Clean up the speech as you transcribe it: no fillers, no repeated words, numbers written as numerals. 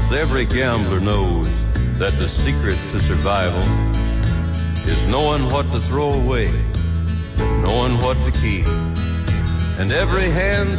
every gambler knows that the secret to survival is knowing what to throw away, knowing what to keep, and every hand